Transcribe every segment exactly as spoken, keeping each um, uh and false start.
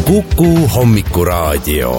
Kuku Hommikuraadio.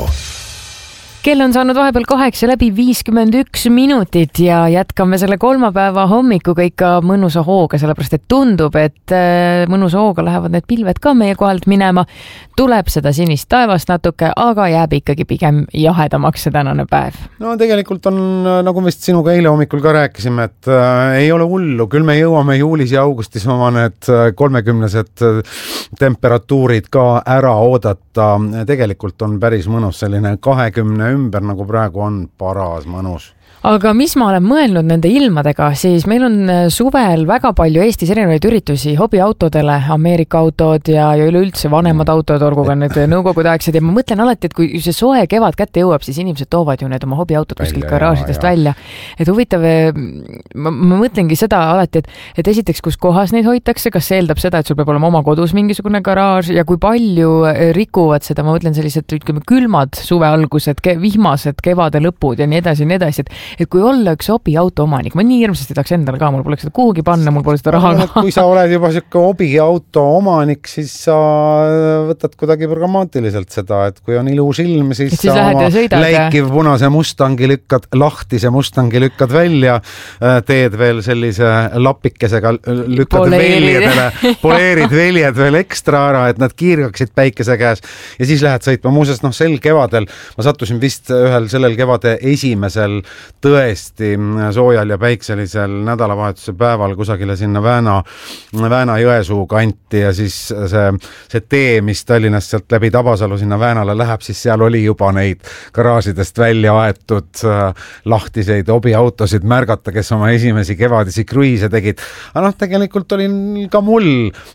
Kell on saanud vahepeal kaheksa läbi viiskümmend üks minutit ja jätkame selle kolmapäeva hommikuga ikka mõnusa hooga, sellepärast et tundub, et mõnusa hooga lähevad need pilved ka meie kohalt minema. Tuleb seda sinist taevast natuke, aga jääb ikkagi pigem jahedamaks see tänane päev. No tegelikult on, nagu vist sinuga eile hommikul ka rääkisime, et äh, ei ole hullu, küll me jõuame juulis ja augustis oma need kolmekümnesed temperatuurid ka ära oodata. Tegelikult on päris mõnus selline kahekümne ümber, nagu praegu on paras mõnus. Aga mis ma olen mõelnud nende ilmadega, siis meil on suvel väga palju Eestis erinevaid üritusi hobiautodele, Ameerika autod ja, ja üleüldse vanemad autod, orguga need nõukogude aegsed. Ja ma mõtlen alati, et kui see soe kevad kätte jõuab, siis inimesed toovad ju need oma hobiautod kuskilt garaažidest ja, ja. välja. Et huvitav, ma, ma mõtlengi seda alati, et, et esiteks, kus kohas neid hoitakse, kas see eeldab seda, et sul peab olema oma kodus mingisugune garaaž ja kui palju rikuvad seda, ma mõtlen sellised ütleme, külmad suve algused, ke, vihmased kevade lõpud ja nii edasi, nii edasi, et et kui olla üks hobiauto omanik, ma nii hirmsasti tahaks endale ka, mul pole seda kuhugi panna, mul pole seda raha ka. Kui sa oled juba siuke hobiauto omanik, siis sa võtad kuidagi programmaatiliselt seda, et kui on ilus ilm, siis, siis sa oma läikiv punase Mustangi lükkad, lahtise Mustangi lükkad välja, teed veel sellise lapikesega, lükkad veljedele, poleerid veljed veel ekstra ära, et nad kiirgaksid päikese käes ja siis lähed sõitma. Muuseas, noh, sel kevadel, ma sattusin vist ühel sellel kevade esimesel tõesti soojal ja päikselisel nädalavahetuse päeval kusagile sinna Vääna, Vääna Jõesuu kanti ja siis see, see tee, mis Tallinnast sealt läbi Tabasalu sinna Väänale läheb, siis seal oli juba neid garaažidest välja aetud lahtiseid hobiautosid märgata, kes oma esimesi kevadisi kruiise tegid. Aga noh, tegelikult oli ka mul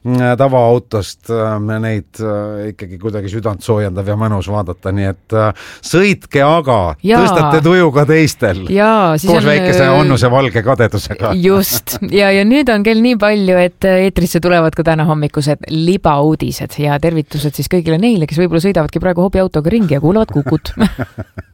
tavaautost neid ikkagi kuidagi südant soojendav ja mõnus vaadata, nii et sõitke aga, ja. Tõstate tuju ka teistel. Jaa, siis koos on väikese onnuse valge kadedusega. Just. Ja, ja nüüd on kell nii palju, et eetrisse tulevad ka täna hommikused libauudised ja tervitused siis kõigile neile, kes võib-olla sõidavadki praegu hobiautoga ringi ja kuulavad Kukut.